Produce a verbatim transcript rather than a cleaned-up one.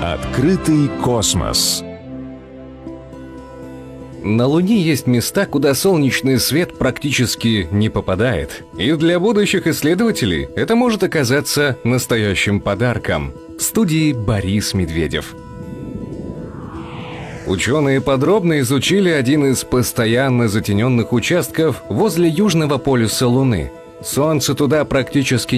Открытый космос. На Луне есть места, куда солнечный свет практически не попадает. И для будущих исследователей это может оказаться настоящим подарком. В студии Борис Медведев. Ученые подробно изучили один из постоянно затененных участков возле южного полюса Луны. Солнце туда практически